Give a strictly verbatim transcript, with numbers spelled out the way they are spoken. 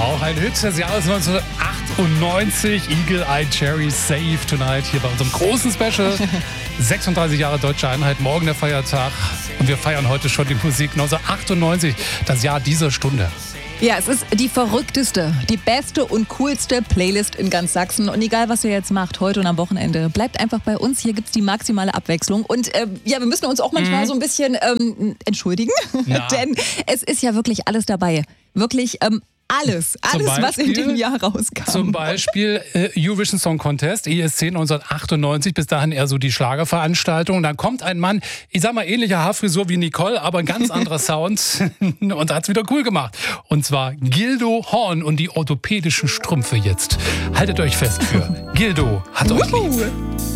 Auch ein Hit des Jahres neunzehnhundertachtundneunzig. Eagle Eye Cherry Save Tonight hier bei unserem großen Special. sechsunddreißig Jahre Deutsche Einheit, morgen der Feiertag. Und wir feiern heute schon die Musik neunzehnhundertachtundneunzig, das Jahr dieser Stunde. Ja, es ist die verrückteste, die beste und coolste Playlist in ganz Sachsen. Und egal, was ihr jetzt macht, heute und am Wochenende, bleibt einfach bei uns. Hier gibt's die maximale Abwechslung. Und äh, ja, wir müssen uns auch manchmal mhm. so ein bisschen ähm, entschuldigen. Ja. Denn es ist ja wirklich alles dabei. Wirklich ähm, alles. Alles, Beispiel, was in dem Jahr rauskam. Zum Beispiel äh, Eurovision Song Contest, E S C neunzehnhundertachtundneunzig, bis dahin eher so die Schlagerveranstaltung. Dann kommt ein Mann, ich sag mal ähnliche Haarfrisur wie Nicole, aber ein ganz anderer Sound und hat's wieder cool gemacht. Und zwar Gildo Horn und die orthopädischen Strümpfe jetzt. Haltet euch fest für Gildo hat euch lieb.